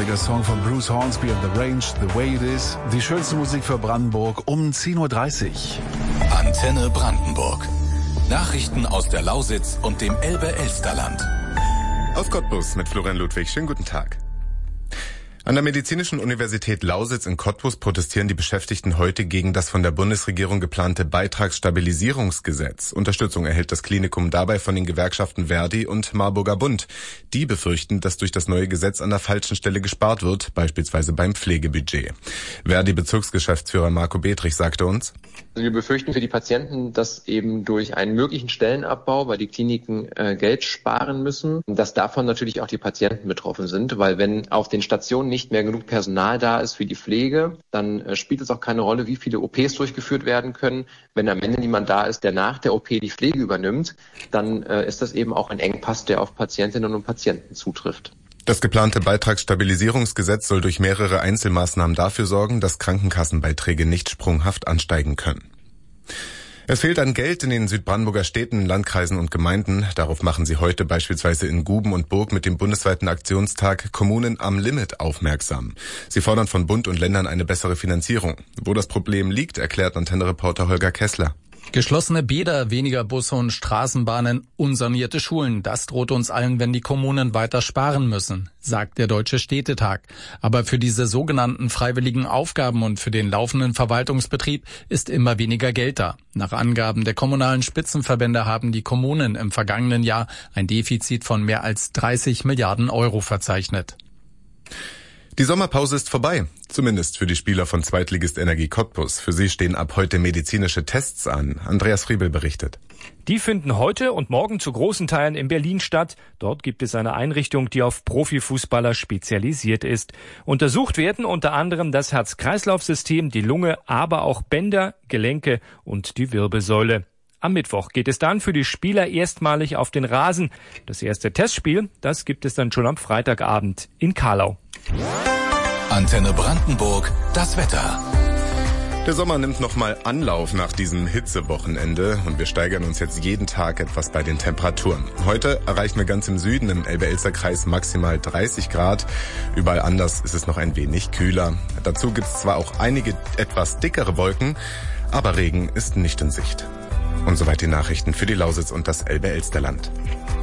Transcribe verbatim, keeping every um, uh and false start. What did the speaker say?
großartiger Song von Bruce Hornsby and The Range, The Way It Is. Die schönste Musik für Brandenburg um zehn Uhr dreißig. Antenne Brandenburg. Nachrichten aus der Lausitz und dem Elbe-Elsterland. Aus Cottbus mit Florian Ludwig. Schönen guten Tag. An der Medizinischen Universität Lausitz in Cottbus protestieren die Beschäftigten heute gegen das von der Bundesregierung geplante Beitragsstabilisierungsgesetz. Unterstützung erhält das Klinikum dabei von den Gewerkschaften Verdi und Marburger Bund. Die befürchten, dass durch das neue Gesetz an der falschen Stelle gespart wird, beispielsweise beim Pflegebudget. Verdi-Bezirksgeschäftsführer Marco Betrich sagte uns: Wir befürchten für die Patienten, dass eben durch einen möglichen Stellenabbau, weil die Kliniken äh, Geld sparen müssen, dass davon natürlich auch die Patienten betroffen sind, weil wenn auf den Stationen nicht mehr genug Personal da ist für die Pflege, dann äh, spielt es auch keine Rolle, wie viele O Ps durchgeführt werden können. Wenn am Ende niemand da ist, der nach der O P die Pflege übernimmt, dann äh, ist das eben auch ein Engpass, der auf Patientinnen und Patienten zutrifft. Das geplante Beitragsstabilisierungsgesetz soll durch mehrere Einzelmaßnahmen dafür sorgen, dass Krankenkassenbeiträge nicht sprunghaft ansteigen können. Es fehlt an Geld in den Südbrandenburger Städten, Landkreisen und Gemeinden. Darauf machen sie heute beispielsweise in Guben und Burg mit dem bundesweiten Aktionstag Kommunen am Limit aufmerksam. Sie fordern von Bund und Ländern eine bessere Finanzierung. Wo das Problem liegt, erklärt Antenne-Reporter Holger Kessler. Geschlossene Bäder, weniger Busse und Straßenbahnen, unsanierte Schulen. Das droht uns allen, wenn die Kommunen weiter sparen müssen, sagt der Deutsche Städtetag. Aber für diese sogenannten freiwilligen Aufgaben und für den laufenden Verwaltungsbetrieb ist immer weniger Geld da. Nach Angaben der kommunalen Spitzenverbände haben die Kommunen im vergangenen Jahr ein Defizit von mehr als dreißig Milliarden Euro verzeichnet. Die Sommerpause ist vorbei, zumindest für die Spieler von Zweitligist Energie Cottbus. Für sie stehen ab heute medizinische Tests an. Andreas Friebel berichtet. Die finden heute und morgen zu großen Teilen in Berlin statt. Dort gibt es eine Einrichtung, die auf Profifußballer spezialisiert ist. Untersucht werden unter anderem das Herz-Kreislauf-System, die Lunge, aber auch Bänder, Gelenke und die Wirbelsäule. Am Mittwoch geht es dann für die Spieler erstmalig auf den Rasen. Das erste Testspiel, das gibt es dann schon am Freitagabend in Kahlau. Antenne Brandenburg, das Wetter. Der Sommer nimmt nochmal Anlauf nach diesem Hitzewochenende und wir steigern uns jetzt jeden Tag etwas bei den Temperaturen. Heute erreichen wir ganz im Süden im Elbe-Elster-Kreis maximal dreißig Grad. Überall anders ist es noch ein wenig kühler. Dazu gibt es zwar auch einige etwas dickere Wolken, aber Regen ist nicht in Sicht. Und soweit die Nachrichten für die Lausitz und das Elbe-Elsterland.